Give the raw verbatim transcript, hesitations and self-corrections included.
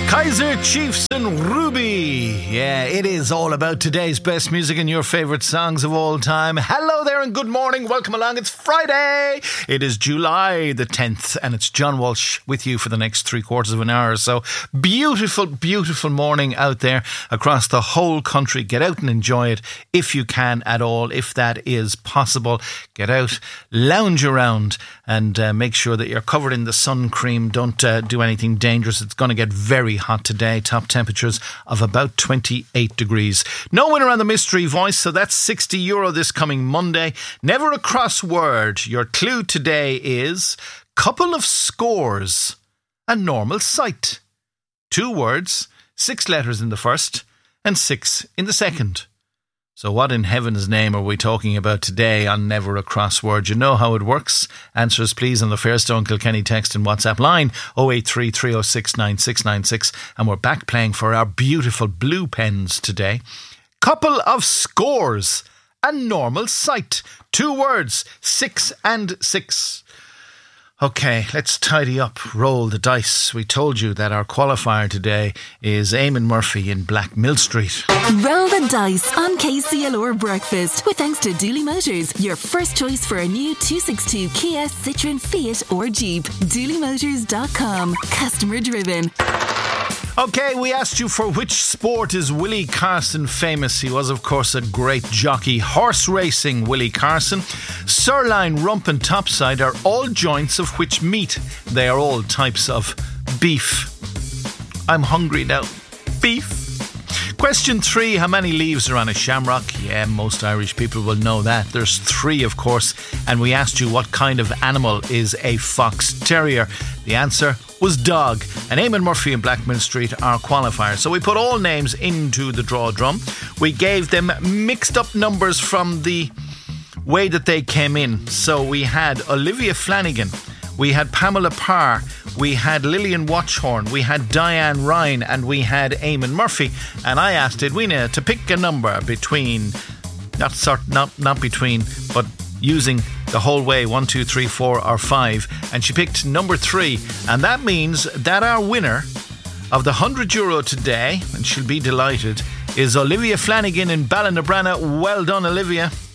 Kaiser Chiefs and Ruby. Yeah, it is all about today's best music and your favourite songs of all time. Hello there and good morning. Welcome along. It's Friday. It is July the tenth and it's John Walsh with you for the next three quarters of an hour or so. Beautiful, beautiful morning out there across the whole country. Get out and enjoy it if you can at all, if that is possible. Get out, lounge around and uh, make sure that you're covered in the sun cream. Don't uh, do anything dangerous. It's going to get very hot today. Top temperatures of about twenty-eight degrees. No winner on the mystery voice, so that's sixty euro this coming Monday. Never a crossword. Your clue today is couple of scores, a normal sight. Two words, six letters in the first and six in the second. So what in heaven's name are we talking about today on Never a Crossword? You know how it works. Answers please on the Fairstone Kilkenny text and WhatsApp line oh eight three, three oh six, nine six nine six. And we're back playing for our beautiful blue pens today. Couple of scores, a normal sight. Two words, six and six. Okay, let's tidy up, roll the dice. We told you that our qualifier today is Eamon Murphy in Black Mill Street. Roll the dice on K C L R Breakfast with thanks to Dooley Motors, your first choice for a new two sixty-two Kia, Citroen, Fiat or Jeep. Dooley Motors dot com. Customer driven. Okay, we asked you for which sport is Willie Carson famous. He was, of course, a great jockey. Horse racing, Willie Carson. Sirloin, rump and topside are all joints of which meat? They are all types of beef. I'm hungry now. Beef. Question three, how many leaves are on a shamrock? Yeah, most Irish people will know that. There's three, of course. And we asked you what kind of animal is a fox terrier. The answer was dog. And Eamon Murphy and Black Mill Street are qualifiers. So we put all names into the draw drum. We gave them mixed up numbers from the way that they came in. So we had Olivia Flanagan. We had Pamela Parr, we had Lillian Watchhorn, we had Diane Ryan, and we had Eamon Murphy. And I asked Edwina to pick a number between, not sort, not not between, but using the whole way, one, two, three, four, or five. And she picked number three. And that means that our winner of the one hundred euro today, and she'll be delighted, is Olivia Flanagan in Ballinabranna. Well done, Olivia.